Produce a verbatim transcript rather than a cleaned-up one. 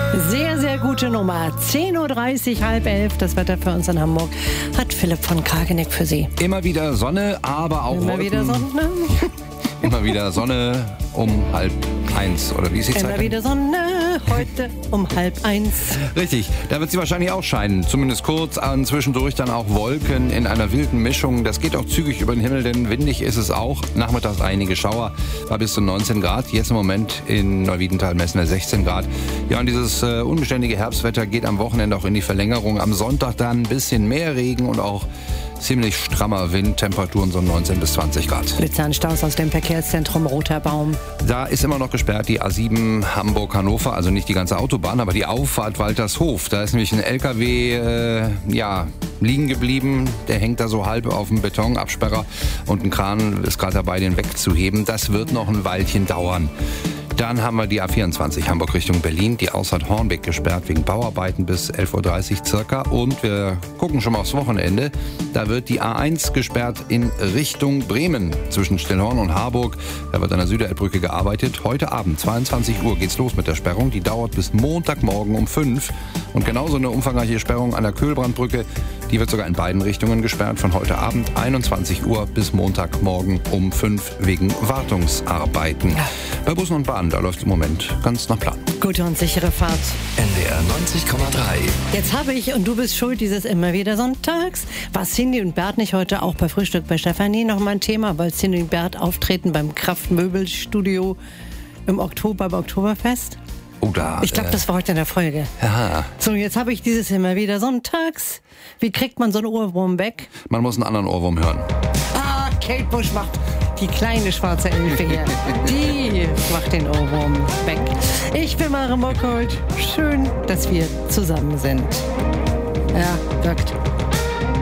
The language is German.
Sehr, sehr gute Nummer. zehn Uhr dreißig, halb elf, das Wetter für uns in Hamburg hat Philipp von Kageneck für Sie. Immer wieder Sonne, aber auch Immer Wolken. wieder Sonne. Immer wieder Sonne um halb eins, oder wie ist die Zeit? Immer wieder Sonne, heute um halb eins. Richtig, da wird sie wahrscheinlich auch scheinen. Zumindest kurz, an zwischendurch dann auch Wolken in einer wilden Mischung. Das geht auch zügig über den Himmel, denn windig ist es auch. Nachmittags einige Schauer, war bis zu neunzehn Grad. Jetzt im Moment in Neuwiedental messen wir sechzehn Grad. Ja, und dieses äh, unbeständige Herbstwetter geht am Wochenende auch in die Verlängerung. Am Sonntag dann ein bisschen mehr Regen und auch ziemlich strammer Wind, Temperaturen so neunzehn bis zwanzig Grad. Blitzernstaus aus dem Verkehrszentrum Roter Baum. Da ist immer noch gesperrt die A sieben Hamburg-Hannover, also nicht die ganze Autobahn, aber die Auffahrt Waltershof. Da ist nämlich ein L K W äh, ja, liegen geblieben, der hängt da so halb auf dem Betonabsperrer und ein Kran ist gerade dabei, den wegzuheben. Das wird noch ein Weilchen dauern. Dann haben wir die A vierundzwanzig Hamburg Richtung Berlin, die Ausfahrt Hornbeck gesperrt wegen Bauarbeiten bis elf Uhr dreißig circa. Und wir gucken schon mal aufs Wochenende. Da wird die A eins gesperrt in Richtung Bremen zwischen Stillhorn und Harburg. Da wird an der Süderelbbrücke gearbeitet. Heute Abend, zweiundzwanzig Uhr, geht's los mit der Sperrung. Die dauert bis Montagmorgen um fünf. Und genauso eine umfangreiche Sperrung an der Köhlbrandbrücke. Die wird sogar in beiden Richtungen gesperrt. Von heute Abend einundzwanzig Uhr bis Montagmorgen um fünf wegen Wartungsarbeiten. Bei Bussen und Bahnen, da läuft es im Moment ganz nach Plan. Gute und sichere Fahrt. N D R neunzig Komma drei. Jetzt habe ich, und du bist schuld, dieses immer wieder sonntags. War Cindy und Bert nicht heute auch bei Frühstück bei Stefanie noch mal ein Thema, weil Cindy und Bert auftreten beim Kraftmöbelstudio im Oktober, beim Oktoberfest? Oh, da, Ich glaube, äh, das war heute in der Folge. Ja, So, jetzt habe ich dieses immer wieder sonntags. Wie kriegt man so einen Ohrwurm weg? man muss einen anderen Ohrwurm hören. Ah, Kate Bush macht die kleine schwarze Elfe hier. Die macht den Ohrwurm weg. Ich bin Mare Mockholt. Schön, dass wir zusammen sind. Ja, wirkt.